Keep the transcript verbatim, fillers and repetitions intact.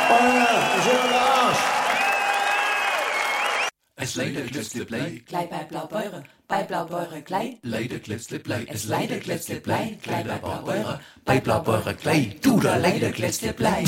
Euer, schöner Arsch! Es leider klitzeblei, Klei bei Blaubeure, bei Blaubeure Klei. leider klitzeblei, es leider klitzeblei, Klei bei Blaubeure, bei Blaubeure Klei, du da leider klitzeblei.